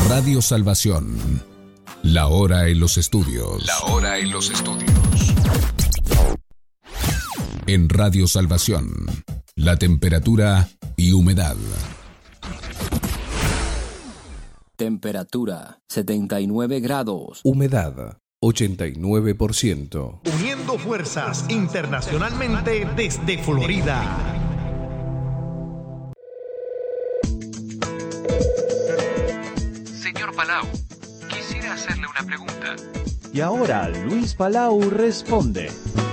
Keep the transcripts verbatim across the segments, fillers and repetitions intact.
Radio Salvación. La hora en los estudios. La hora en los estudios. En Radio Salvación, la temperatura y humedad. Temperatura setenta y nueve grados. Humedad ochenta y nueve por ciento. Uniendo fuerzas internacionalmente desde Florida. Señor Palau, quisiera hacerle una pregunta. Y ahora Luis Palau responde.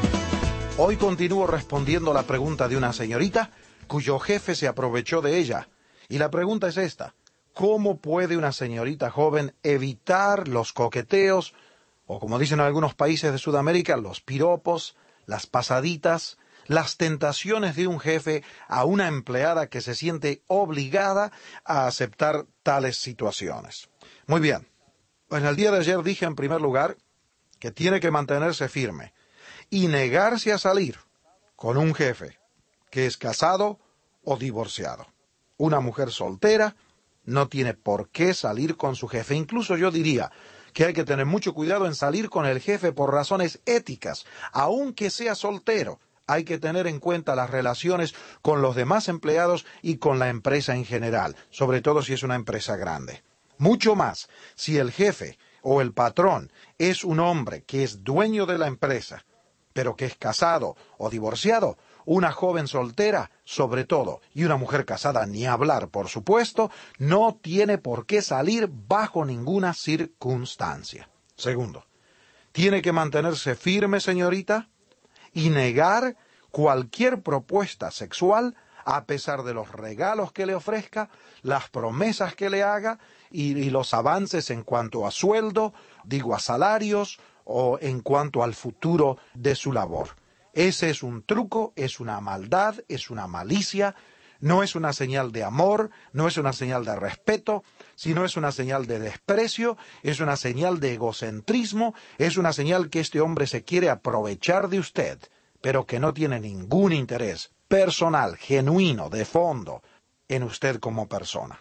Hoy continúo respondiendo la pregunta de una señorita cuyo jefe se aprovechó de ella. Y la pregunta es esta: ¿cómo puede una señorita joven evitar los coqueteos, o como dicen en algunos países de Sudamérica, los piropos, las pasaditas, las tentaciones de un jefe a una empleada que se siente obligada a aceptar tales situaciones? Muy bien. En el día de ayer dije en primer lugar que tiene que mantenerse firme y negarse a salir con un jefe que es casado o divorciado. Una mujer soltera no tiene por qué salir con su jefe. Incluso yo diría que hay que tener mucho cuidado en salir con el jefe por razones éticas. Aunque sea soltero, hay que tener en cuenta las relaciones con los demás empleados y con la empresa en general, sobre todo si es una empresa grande. Mucho más si el jefe o el patrón es un hombre que es dueño de la empresa, pero que es casado o divorciado. Una joven soltera, sobre todo, y una mujer casada, ni hablar, por supuesto, no tiene por qué salir bajo ninguna circunstancia. Segundo, tiene que mantenerse firme, señorita, y negar cualquier propuesta sexual a pesar de los regalos que le ofrezca, las promesas que le haga y, y los avances en cuanto a sueldo, digo a salarios, o en cuanto al futuro de su labor. Ese es un truco, es una maldad, es una malicia, no es una señal de amor, no es una señal de respeto, sino es una señal de desprecio, es una señal de egocentrismo, es una señal que este hombre se quiere aprovechar de usted, pero que no tiene ningún interés personal, genuino, de fondo, en usted como persona.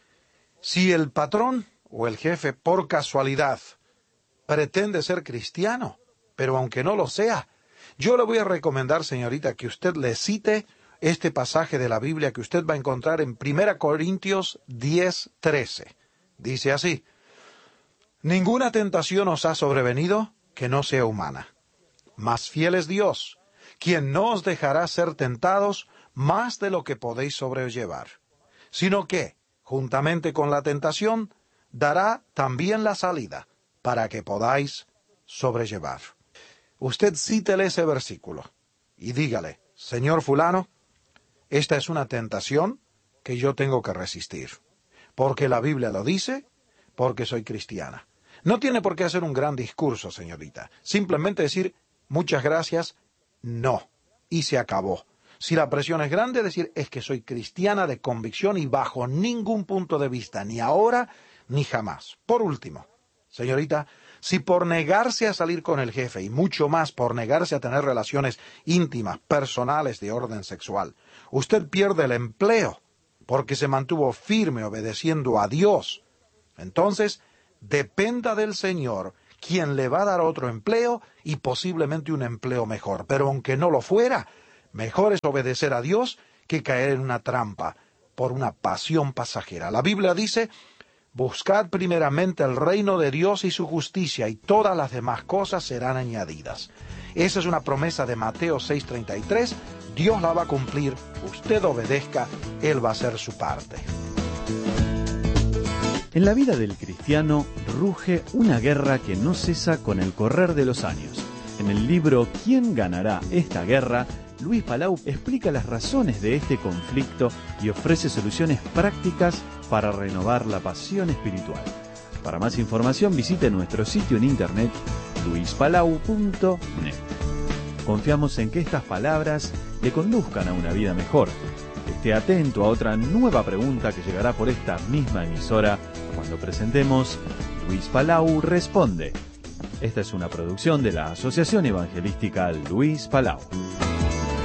Si el patrón o el jefe, por casualidad, pretende ser cristiano, pero aunque no lo sea, yo le voy a recomendar, señorita, que usted le cite este pasaje de la Biblia que usted va a encontrar en Primera Corintios diez, trece. Dice así: ninguna tentación os ha sobrevenido que no sea humana, mas fiel es Dios, quien no os dejará ser tentados más de lo que podéis sobrellevar, sino que, juntamente con la tentación, dará también la salida, para que podáis sobrellevar. Usted cítele ese versículo y dígale: señor fulano, esta es una tentación que yo tengo que resistir, porque la Biblia lo dice, porque soy cristiana. No tiene por qué hacer un gran discurso, señorita. Simplemente decir: muchas gracias, no, y se acabó. Si la presión es grande, decir: es que soy cristiana de convicción y bajo ningún punto de vista, ni ahora ni jamás. Por último, señorita, si por negarse a salir con el jefe, y mucho más por negarse a tener relaciones íntimas, personales de orden sexual, usted pierde el empleo porque se mantuvo firme obedeciendo a Dios, entonces dependa del Señor, quien le va a dar otro empleo y posiblemente un empleo mejor. Pero aunque no lo fuera, mejor es obedecer a Dios que caer en una trampa por una pasión pasajera. La Biblia dice: buscad primeramente el reino de Dios y su justicia, y todas las demás cosas serán añadidas. Esa es una promesa de Mateo seis treinta y tres. Dios la va a cumplir. Usted obedezca, Él va a hacer su parte. En la vida del cristiano ruge una guerra que no cesa con el correr de los años. En el libro ¿Quién ganará esta guerra?, Luis Palau explica las razones de este conflicto y ofrece soluciones prácticas para renovar la pasión espiritual. Para más información visite nuestro sitio en internet luis palau punto net. Confiamos en que estas palabras le conduzcan a una vida mejor. Esté atento a otra nueva pregunta que llegará por esta misma emisora cuando presentemos Luis Palau Responde. Esta es una producción de la Asociación Evangelística Luis Palau.